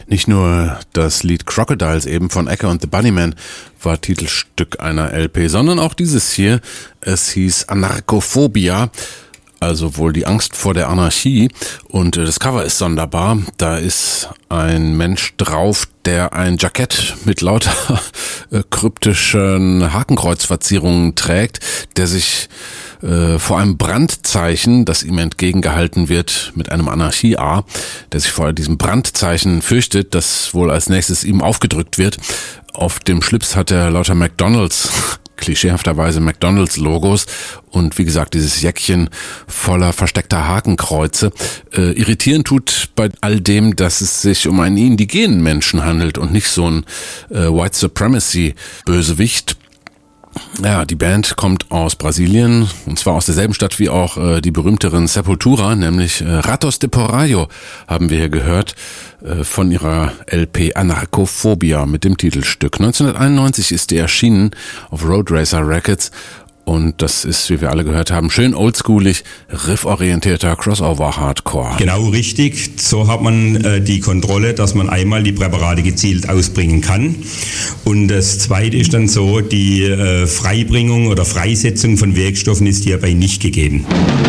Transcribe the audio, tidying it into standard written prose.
Nicht nur das Lied Crocodiles eben von Echo and the Bunnymen war Titelstück einer LP, sondern auch dieses hier. Es hieß Anarchophobia, also wohl die Angst vor der Anarchie. Und das Cover ist sonderbar. Da ist ein Mensch drauf, der ein Jackett mit lauter kryptischen Hakenkreuzverzierungen trägt, der sich vor einem Brandzeichen, das ihm entgegengehalten wird mit einem Anarchie-A, der sich vor diesem Brandzeichen fürchtet, das wohl als nächstes ihm aufgedrückt wird. Auf dem Schlips hat er lauter McDonald's, klischeehafterweise McDonald's-Logos und wie gesagt dieses Jäckchen voller versteckter Hakenkreuze. Irritieren tut bei all dem, dass es sich um einen indigenen Menschen handelt und nicht so ein White Supremacy-Bösewicht. Ja, die Band kommt aus Brasilien, und zwar aus derselben Stadt wie auch die berühmteren Sepultura, nämlich Ratos de Porraio haben wir hier gehört, von ihrer LP Anarchophobia mit dem Titelstück. 1991 ist die erschienen auf Road Racer Records. Und das ist, wie wir alle gehört haben, schön oldschoolig, rifforientierter Crossover-Hardcore. Genau richtig. So hat man die Kontrolle, dass man einmal die Präparate gezielt ausbringen kann. Und das Zweite ist dann so, die Freibringung oder Freisetzung von Wirkstoffen ist hierbei nicht gegeben.